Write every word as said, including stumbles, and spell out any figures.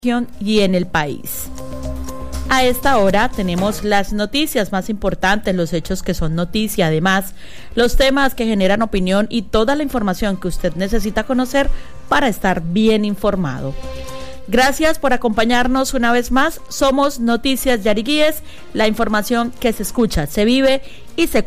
y en el país. A esta hora tenemos las noticias más importantes, los hechos que son noticia, además los temas que generan opinión y toda la información que usted necesita conocer para estar bien informado. Gracias por acompañarnos una vez más. Somos Noticias Yariguíes, la información que se escucha, se vive y se